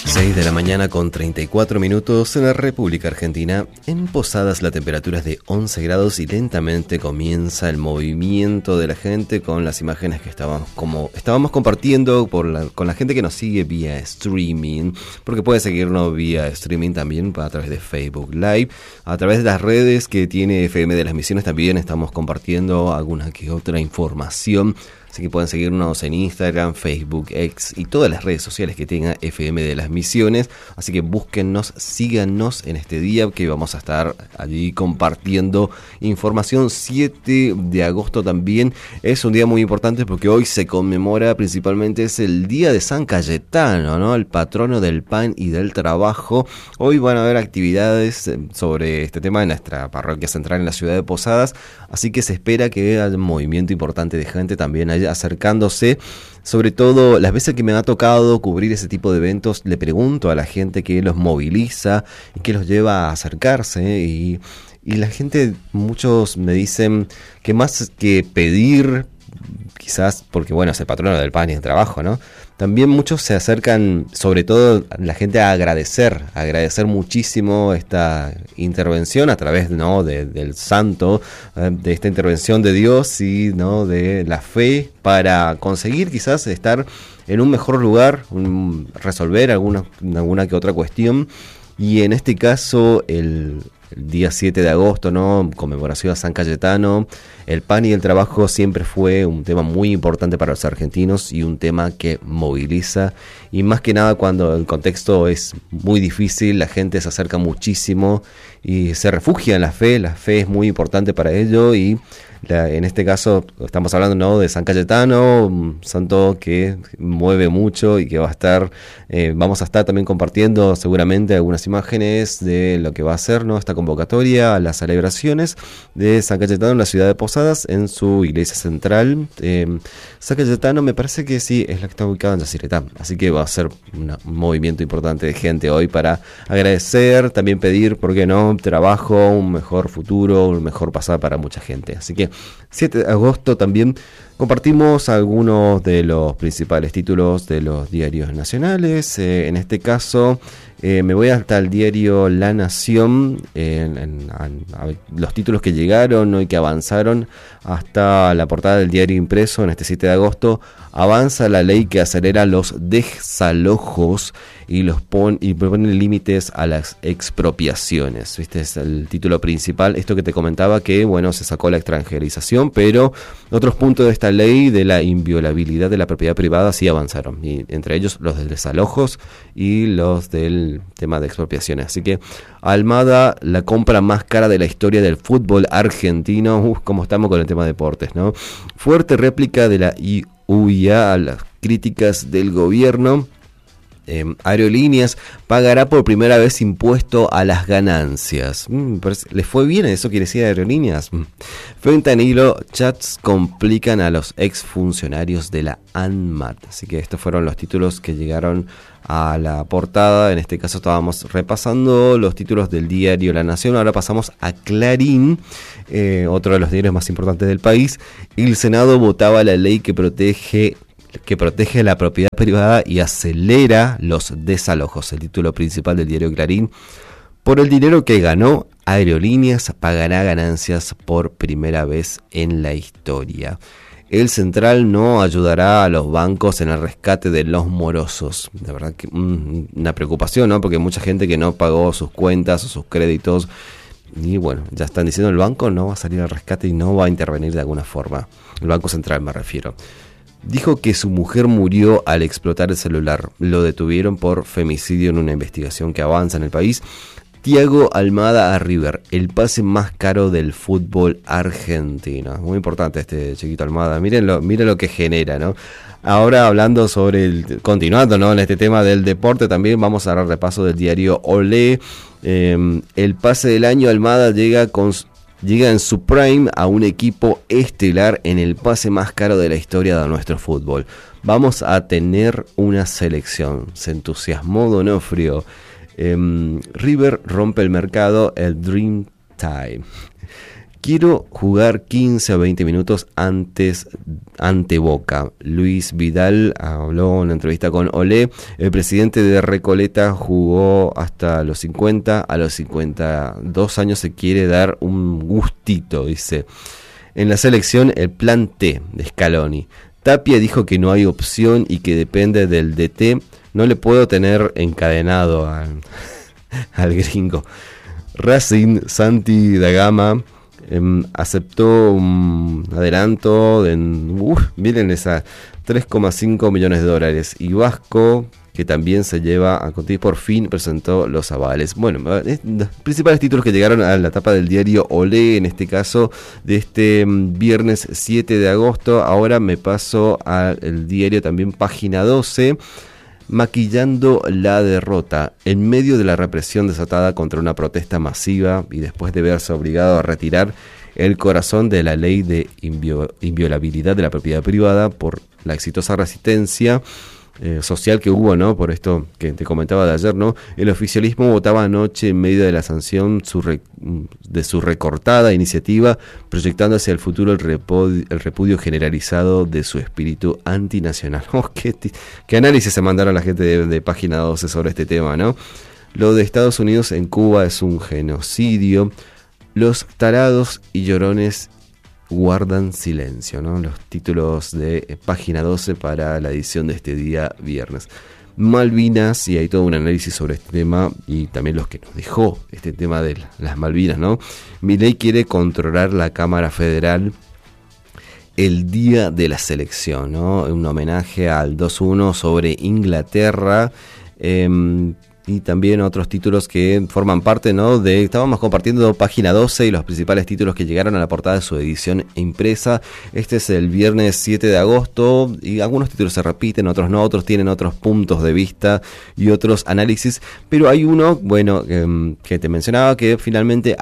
6 de la mañana con 34 minutos en la República Argentina. En Posadas la temperatura es de 11 grados y lentamente comienza el movimiento de la gente con las imágenes que estábamos compartiendo con la gente que nos sigue vía streaming, porque puede seguirnos vía streaming también a través de Facebook Live, a través de las redes que tiene FM de las Misiones también estamos compartiendo alguna que otra información. Así que pueden seguirnos en Instagram, Facebook, X y todas las redes sociales que tenga FM de las Misiones. Así que búsquennos, síganos en este día que vamos a estar allí compartiendo información. 7 de agosto también es un día muy importante porque hoy se conmemora, principalmente es el día de San Cayetano, ¿no? El patrono del pan y del trabajo. Hoy van a haber actividades sobre este tema en nuestra parroquia central en la ciudad de Posadas. Así que se espera que haya un movimiento importante de gente también acercándose. Sobre todo las veces que me ha tocado cubrir ese tipo de eventos, le pregunto a la gente qué los moviliza y qué los lleva a acercarse, y la gente, muchos me dicen que más que pedir, quizás porque bueno, es el patrono del pan y del trabajo, ¿no? También muchos se acercan, sobre todo la gente, a agradecer muchísimo esta intervención a través, ¿no?, del santo, de esta intervención de Dios y, ¿no?, de la fe para conseguir quizás estar en un mejor lugar, resolver alguna que otra cuestión. Y en este caso el día 7 de agosto, ¿no?, conmemoración a San Cayetano, el pan y el trabajo siempre fue un tema muy importante para los argentinos y un tema que moviliza, y más que nada cuando el contexto es muy difícil, la gente se acerca muchísimo y se refugia en la fe es muy importante para ello. Y en este caso estamos hablando, ¿no?, de San Cayetano, un santo que mueve mucho y que vamos a estar también compartiendo seguramente algunas imágenes de lo que va a ser, ¿no?, esta convocatoria a las celebraciones de San Cayetano en la ciudad de Posadas, en su iglesia central. San Cayetano me parece que sí, es la que está ubicada en Yacyretá, así que va a ser un movimiento importante de gente hoy para agradecer, también pedir, ¿por qué no?, trabajo, un mejor futuro, un mejor pasado para mucha gente. Así que 7 de agosto también compartimos algunos de los principales títulos de los diarios nacionales. En este caso me voy hasta el diario La Nación, a los títulos que llegaron, ¿no?, y que avanzaron hasta la portada del diario impreso en este 7 de agosto. Avanza la ley que acelera los desalojos y pone límites a las expropiaciones. ¿Viste? Es el título principal. Esto que te comentaba, que bueno, se sacó la extranjerización, pero otros puntos de esta ley de la inviolabilidad de la propiedad privada sí avanzaron, y entre ellos los de desalojos y los del tema de expropiaciones. Así que Almada, la compra más cara de la historia del fútbol argentino. Como estamos con el tema de deportes, ¿no? Fuerte réplica de la UIA a las críticas del gobierno. Aerolíneas pagará por primera vez impuesto a las ganancias. ¿Les fue bien? ¿Eso quiere decir Aerolíneas? Fentanilo, chats complican a los exfuncionarios de la ANMAT. Así que estos fueron los títulos que llegaron a la portada. En este caso estábamos repasando los títulos del diario La Nación. Ahora pasamos a Clarín, otro de los diarios más importantes del país. El Senado votaba la ley que protege la propiedad privada y acelera los desalojos. El título principal del diario Clarín: por el dinero que ganó, Aerolíneas pagará ganancias por primera vez en la historia. El Central no ayudará a los bancos en el rescate de los morosos. De verdad que una preocupación, ¿no? Porque mucha gente que no pagó sus cuentas o sus créditos, y bueno, ya están diciendo el banco no va a salir al rescate y no va a intervenir de alguna forma. El Banco Central me refiero. Dijo que su mujer murió al explotar el celular. Lo detuvieron por femicidio en una investigación que avanza en el país. Thiago Almada a River, el pase más caro del fútbol argentino. Muy importante este chiquito Almada. Miren lo que genera, ¿no? Ahora hablando continuando, ¿no?, en este tema del deporte, también vamos a dar repaso del diario Olé. El pase del año, Almada llega en su prime a un equipo estelar en el pase más caro de la historia de nuestro fútbol. Vamos a tener una selección. Se entusiasmó Donofrio. River rompe el mercado, el Dream Time. Quiero jugar 15 o 20 minutos antes ante Boca. Luis Vidal habló en una entrevista con Olé. El presidente de Recoleta jugó hasta los 50. A los 52 años se quiere dar un gustito, dice. En la selección, el plan T de Scaloni. Tapia dijo que no hay opción y que depende del DT. No le puedo tener encadenado al gringo. Racing, Santi da Gama aceptó un adelanto de miren esa 3,5 millones de dólares. Y Vasco, que también se lleva a Conti, por fin presentó los avales. Bueno, los principales títulos que llegaron a la tapa del diario Olé, en este caso de este viernes 7 de agosto. Ahora me paso al diario también Página 12. Maquillando la derrota en medio de la represión desatada contra una protesta masiva y después de verse obligado a retirar el corazón de la ley de inviolabilidad de la propiedad privada por la exitosa resistencia social que hubo, ¿no? Por esto que te comentaba de ayer, ¿no? El oficialismo votaba anoche en medio de la sanción de su recortada iniciativa, proyectando hacia el futuro el repudio generalizado de su espíritu antinacional. Oh, qué análisis se mandaron la gente de Página 12 sobre este tema, ¿no? Lo de Estados Unidos en Cuba es un genocidio. Los tarados y llorones guardan silencio, ¿no? Los títulos de Página 12 para la edición de este día viernes. Malvinas, y hay todo un análisis sobre este tema y también los que nos dejó este tema de las Malvinas, ¿no? Milei quiere controlar la Cámara Federal el día de la selección, ¿no? Un homenaje al 2-1 sobre Inglaterra. Y también otros títulos que forman parte, ¿no? Estábamos compartiendo Página 12 y los principales títulos que llegaron a la portada de su edición impresa. Este es el viernes 7 de agosto y algunos títulos se repiten, otros no, otros tienen otros puntos de vista y otros análisis, pero hay uno, bueno, que te mencionaba que finalmente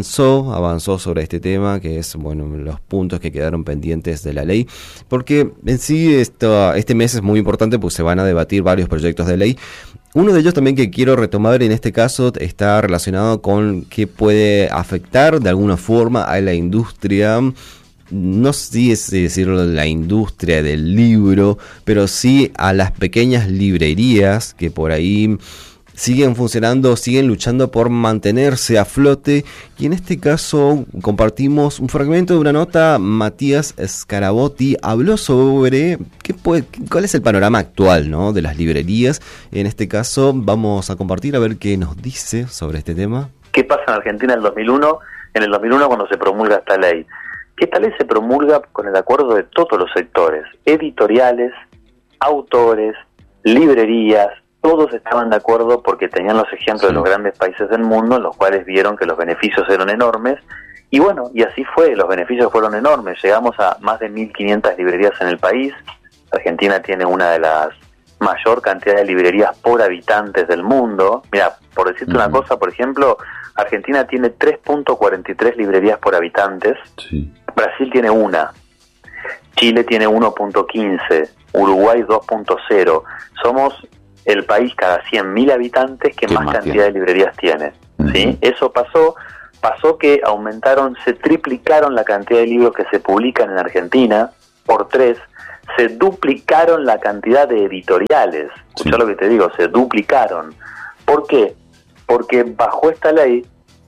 avanzó sobre este tema, que es, bueno, los puntos que quedaron pendientes de la ley, porque en sí este mes es muy importante, pues se van a debatir varios proyectos de ley. Uno de ellos también que quiero retomar en este caso está relacionado con qué puede afectar de alguna forma a la industria, no sé si decirlo la industria del libro, pero sí a las pequeñas librerías que por ahí siguen funcionando, siguen luchando por mantenerse a flote, y en este caso compartimos un fragmento de una nota. Matías Scarabotti habló sobre cuál es el panorama actual, ¿no?, de las librerías. En este caso vamos a compartir a ver qué nos dice sobre este tema. ¿Qué pasa en Argentina en el 2001? En el 2001 cuando se promulga esta ley. Que esta ley se promulga con el acuerdo de todos los sectores, editoriales, autores, librerías. Todos estaban de acuerdo porque tenían los ejemplos de los grandes países del mundo, en los cuales vieron que los beneficios eran enormes. Y bueno, y así fue, los beneficios fueron enormes. Llegamos a más de 1.500 librerías en el país. Argentina tiene una de las mayor cantidad de librerías por habitantes del mundo. Mira, por decirte una cosa, por ejemplo, Argentina tiene 3.43 librerías por habitantes. Sí. Brasil tiene una. Chile tiene 1.15. Uruguay 2.0. Somos el país cada 100.000 habitantes que más cantidad de librerías tiene. ¿Sí? Eso pasó que se triplicaron la cantidad de libros que se publican en Argentina por 3, se duplicaron la cantidad de editoriales. Escuchá lo que te digo, se duplicaron. ¿Por qué? Porque bajo esta ley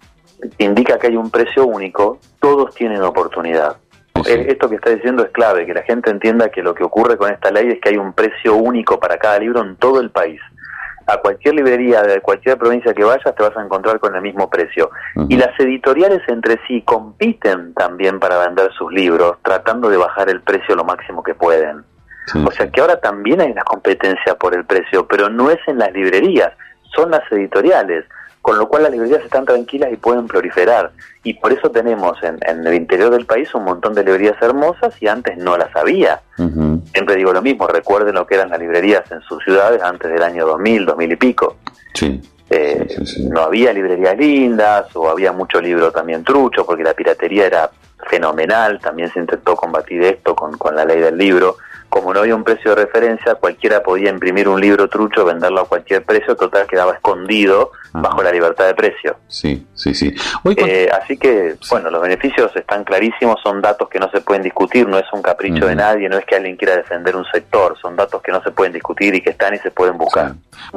indica que hay un precio único, todos tienen oportunidad. Esto que está diciendo es clave, que la gente entienda que lo que ocurre con esta ley es que hay un precio único para cada libro en todo el país. A cualquier librería de cualquier provincia que vayas te vas a encontrar con el mismo precio. Y las editoriales entre sí compiten también para vender sus libros, tratando de bajar el precio lo máximo que pueden. O sea que ahora también hay una competencia por el precio, pero no es en las librerías, son las editoriales. Con lo cual las librerías están tranquilas y pueden proliferar. Y por eso tenemos en el interior del país un montón de librerías hermosas y antes no las había. Siempre digo lo mismo, recuerden lo que eran las librerías en sus ciudades antes del año 2000, 2000 y pico. No había librerías lindas o había mucho libro también trucho porque la piratería era fenomenal. También se intentó combatir esto con la ley del libro. como no había un precio de referencia, cualquiera podía imprimir un libro trucho, venderlo a cualquier precio, total quedaba escondido bajo la libertad de precio. Sí. Así que, bueno, los beneficios están clarísimos, son datos que no se pueden discutir, no es un capricho de nadie, no es que alguien quiera defender un sector, son datos que no se pueden discutir y que están y se pueden buscar.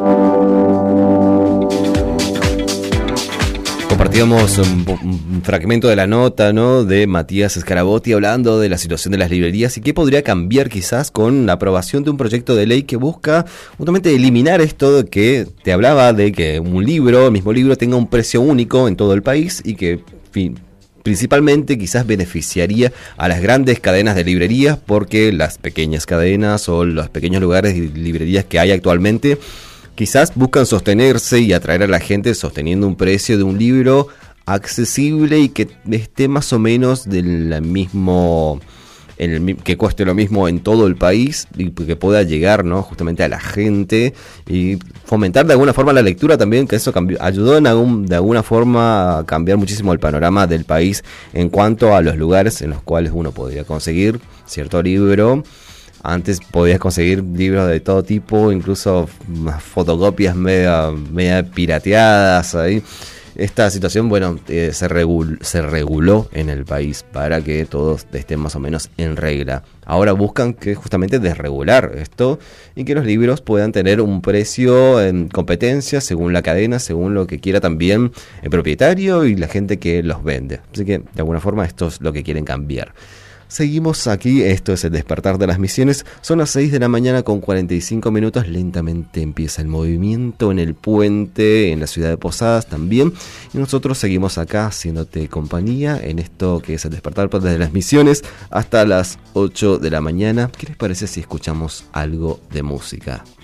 Compartíamos un fragmento de la nota, ¿no?, de Matías Scarabotti hablando de la situación de las librerías y qué podría cambiar quizás con la aprobación de un proyecto de ley que busca justamente eliminar esto de que te hablaba de que el mismo libro tenga un precio único en todo el país y que, principalmente quizás beneficiaría a las grandes cadenas de librerías, porque las pequeñas cadenas o los pequeños lugares de librerías que hay actualmente quizás buscan sostenerse y atraer a la gente sosteniendo un precio de un libro accesible y que esté más o menos del mismo, que cueste lo mismo en todo el país y que pueda llegar, ¿no?, justamente a la gente y fomentar de alguna forma la lectura también, que eso ayudó de alguna forma a cambiar muchísimo el panorama del país en cuanto a los lugares en los cuales uno podría conseguir cierto libro. Antes podías conseguir libros de todo tipo, incluso fotocopias media pirateadas ahí. Esta situación, bueno, se reguló en el país para que todos estén más o menos en regla. Ahora buscan que justamente desregular esto y que los libros puedan tener un precio en competencia según la cadena, según lo que quiera también el propietario y la gente que los vende. Así que de alguna forma esto es lo que quieren cambiar. Seguimos aquí, esto es el Despertar de las Misiones, son las 6 de la mañana con 45 minutos, lentamente empieza el movimiento en el puente, en la ciudad de Posadas también, y nosotros seguimos acá haciéndote compañía en esto que es el Despertar de las Misiones hasta las 8 de la mañana. ¿Qué les parece si escuchamos algo de música?